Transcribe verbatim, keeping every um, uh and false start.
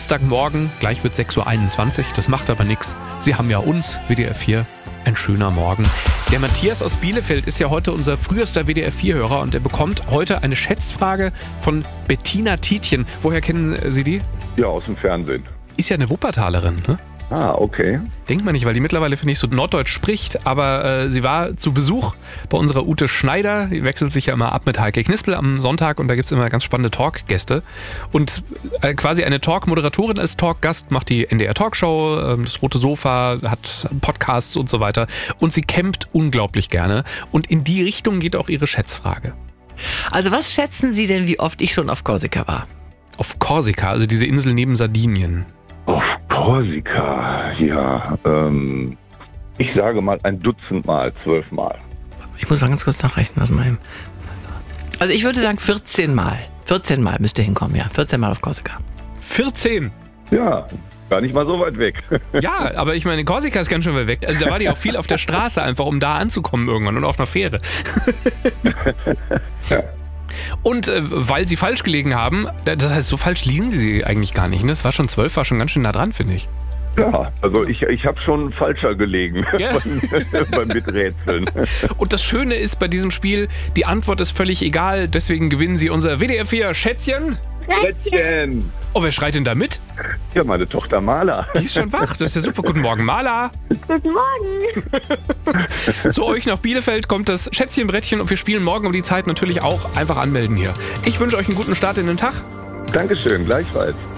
Dienstagmorgen, gleich wird sechs Uhr einundzwanzig, das macht aber nichts. Sie haben ja uns, W D R vier, ein schöner Morgen. Der Matthias aus Bielefeld ist ja heute unser frühester W D R vier Hörer und er bekommt heute eine Schätzfrage von Bettina Tietjen. Woher kennen Sie die? Ja, aus dem Fernsehen. Ist ja eine Wuppertalerin, ne? Ah, okay. Denkt man nicht, weil die mittlerweile, finde ich, so norddeutsch spricht, aber äh, sie war zu Besuch bei unserer Ute Schneider, die wechselt sich ja immer ab mit Heike Knispel am Sonntag und da gibt es immer ganz spannende Talkgäste und äh, quasi eine Talk-Moderatorin als Talkgast macht die N D R Talkshow, äh, das Rote Sofa, hat Podcasts und so weiter und sie campt unglaublich gerne und in die Richtung geht auch ihre Schätzfrage. Also was schätzen Sie denn, wie oft ich schon auf Korsika war? Auf Korsika, also diese Insel neben Sardinien. Auf Korsika, ja. Ähm, ich sage mal ein Dutzend Mal, zwölf Mal. Ich muss mal ganz kurz nachrechnen, was mein... Also ich würde sagen vierzehn Mal. vierzehn Mal müsste hinkommen, ja. vierzehn Mal auf Korsika. vierzehn? Ja, gar nicht mal so weit weg. Ja, aber ich meine, Korsika ist ganz schön weit weg. Also da war die auch viel auf der Straße einfach, um da anzukommen irgendwann und auf einer Fähre. Ja. Und äh, weil sie falsch gelegen haben, das heißt, so falsch liegen sie eigentlich gar nicht. Ne? Das war schon zwölf, war schon ganz schön nah dran, finde ich. Ja, also ich, ich habe schon falscher gelegen Ja. beim Miträtseln. Und das Schöne ist bei diesem Spiel, die Antwort ist völlig egal, deswegen gewinnen sie unser W D R vier Schätzchen. Schätzchen! Oh, wer schreit denn da mit? Ja, meine Tochter Mala. Die ist schon wach, das ist ja super. Guten Morgen, Mala. Guten Morgen. Zu euch nach Bielefeld kommt das Schätzchenbrettchen und wir spielen morgen um die Zeit natürlich auch. Einfach anmelden hier. Ich wünsche euch einen guten Start in den Tag. Dankeschön, gleichfalls.